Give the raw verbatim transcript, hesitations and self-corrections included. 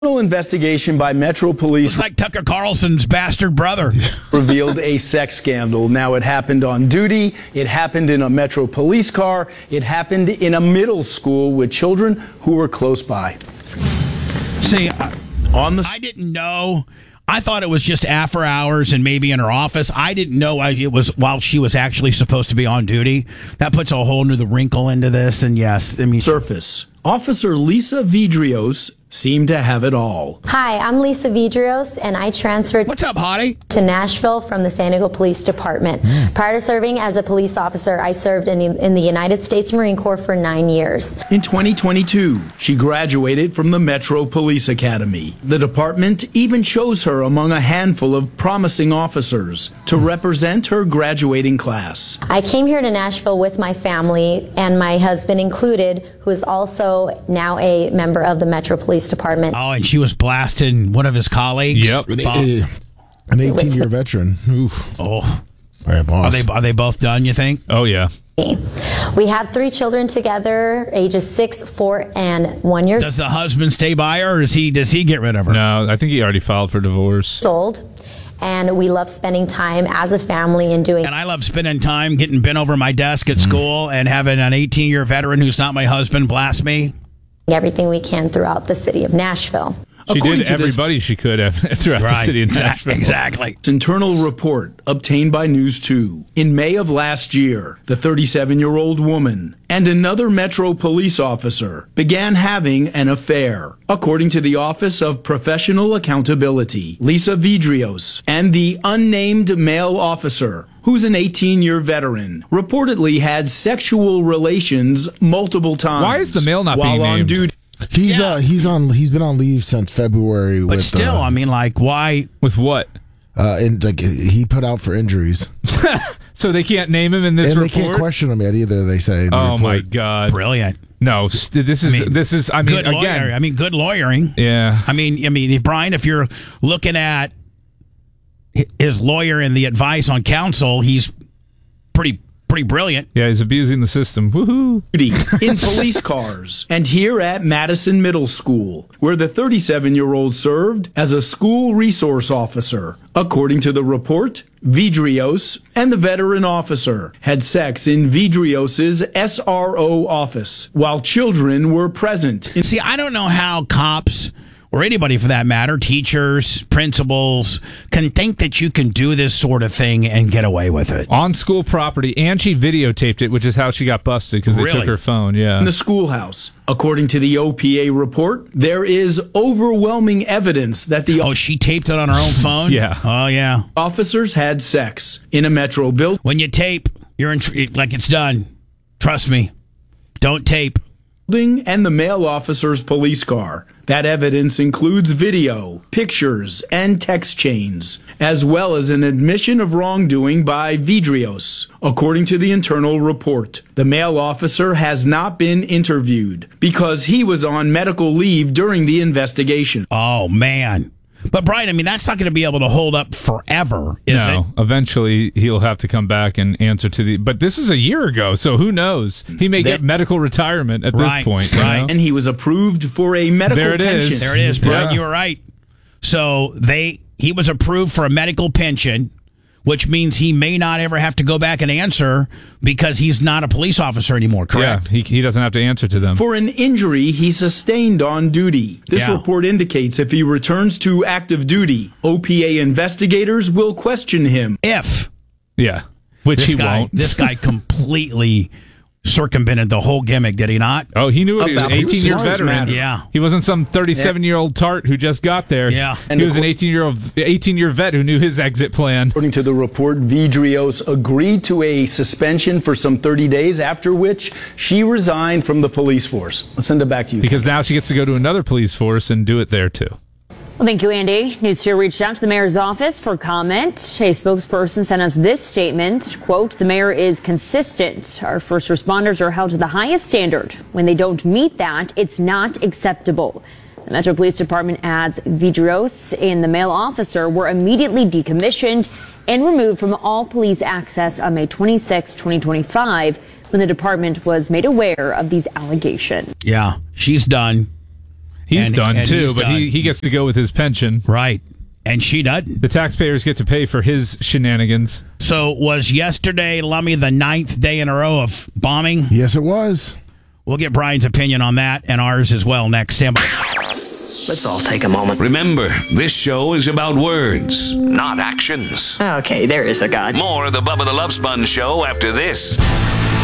Investigation by Metro Police. It's like Tucker Carlson's bastard brother. Revealed a sex scandal. Now, it happened on duty. It happened in a Metro Police car. It happened in a middle school with children who were close by. See, I, on the I didn't know. I thought it was just after hours and maybe in her office. I didn't know it was while she was actually supposed to be on duty. That puts a whole new wrinkle into this. And yes, I mean, surface. Officer Lisa Vidrios seemed to have it all. Hi, I'm Lisa Vidrios, and I transferred What's up, hottie? to Nashville from the San Diego Police Department. Mm. Prior to serving as a police officer, I served in, in the United States Marine Corps for nine years. In twenty twenty-two, she graduated from the Metro Police Academy. The department even chose her among a handful of promising officers to represent her graduating class. I came here to Nashville with my family, and my husband included, who is also now a member of the Metro Police Department. Oh, and she was blasting one of his colleagues. Yep, an, an eighteen-year veteran. Oof. Oh, all right, boss. Are they are they both done? You think? Oh yeah. We have three children together, ages six, four, and one year. Does the husband stay by her, or does he does he get rid of her? No, I think he already filed for divorce. Old. And we love spending time as a family and doing. And I love spending time getting bent over my desk at mm. school and having an eighteen-year veteran who's not my husband blast me. Everything we can throughout the city of Nashville. She According did everybody this, she could have throughout right, the city of Nashville. Exactly. Internal report obtained by News two. In May of last year, the thirty-seven-year-old woman and another Metro police officer began having an affair. According to the Office of Professional Accountability, Lisa Vidrios and the unnamed male officer, who's an eighteen-year veteran, reportedly had sexual relations multiple times. Why is the male not while being on named? duty? He's yeah. uh he's on he's been on leave since February. But with, still, uh, I mean, like, why? With what? Uh, and like he put out for injuries, so they can't name him in this and report. They can't question him yet either. They say. In the oh report. my god! Brilliant. No, this is I mean, this is. I mean, good again. lawyer. I mean, good lawyering. Yeah. I mean, I mean, Brian, if you're looking at his lawyer and the advice on counsel, he's pretty. Pretty brilliant. Yeah, he's abusing the system. Woohoo! In police cars. And here at Madison Middle School, where the thirty-seven-year-old served as a school resource officer. According to the report, Vidrios and the veteran officer had sex in Vidrios' S R O office while children were present. See, I don't know how cops, or anybody for that matter, teachers, principals, can think that you can do this sort of thing and get away with it. On school property, and she videotaped it, which is how she got busted, because they Really? took her phone, yeah. In the schoolhouse. According to the O P A report, there is overwhelming evidence that the Oh, she taped it on her own phone? Yeah. Oh, yeah. officers had sex in a Metro building. When you tape, you're in, like it's done. Trust me. Don't tape. And the male officer's police car. That evidence includes video, pictures, and text chains, as well as an admission of wrongdoing by Vidrios. According to the internal report, the male officer has not been interviewed because he was on medical leave during the investigation. Oh, man. But, Brian, I mean, that's not going to be able to hold up forever, is no, it? Eventually he'll have to come back and answer to the... But this is a year ago, so who knows? He may that, get medical retirement at right, this point. Right. You know? And he was approved for a medical there it pension. Is. There it is, Brian. Yeah. You were right. So they he was approved for a medical pension, which means he may not ever have to go back and answer because he's not a police officer anymore, correct? Yeah, he, he doesn't have to answer to them. For an injury he sustained on duty. This Yeah. report indicates if he returns to active duty, O P A investigators will question him. If Yeah, which this he guy, won't. this guy completely circumvented the whole gimmick, did he not? Oh, he knew it. He was an About eighteen-year smarts veteran. matter. Yeah. He wasn't some thirty-seven-year-old tart who just got there. Yeah. He was an eighteen-year-old, eighteen-year vet who knew his exit plan. According to the report, Vidrios agreed to a suspension for some thirty days, after which she resigned from the police force. Let's send it back to you. Because now she gets to go to another police force and do it there, too. Well, thank you, Andy. News two reached out to the mayor's office for comment. A spokesperson sent us this statement, quote, "The mayor is consistent. Our first responders are held to the highest standard. When they don't meet that, it's not acceptable." The Metro Police Department adds Vidrios and the male officer were immediately decommissioned and removed from all police access on May twenty-sixth, twenty twenty-five, when the department was made aware of these allegations. Yeah, she's done. He's And- done and too, he's but done. he he gets to go with his pension. Right. And she doesn't. The taxpayers get to pay for his shenanigans. So was yesterday, Lummy, the ninth day in a row of bombing? Yes, it was. We'll get Brian's opinion on that and ours as well next. Stand by. Let's all take a moment. Remember, this show is about words, not actions. Okay, there is a God. More of the Bubba the Love Sponge Show after this.